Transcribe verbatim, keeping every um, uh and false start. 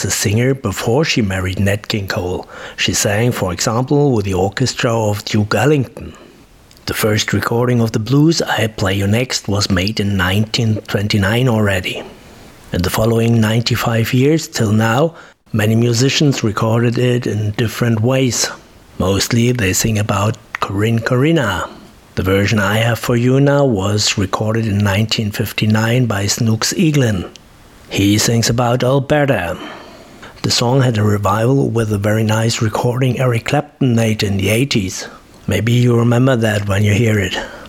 was a singer before she married Nat King Cole. She sang, for example, with the orchestra of Duke Ellington. The first recording of the blues, I Play You Next, was made in nineteen twenty-nine already. In the following ninety-five years till now, many musicians recorded it in different ways. Mostly they sing about Corinne Corina. The version I have for you now was recorded in nineteen fifty-nine by Snooks Eaglin. He sings about Alberta. The song had a revival with a very nice recording Eric Clapton made in the eighties. Maybe you remember that when you hear it.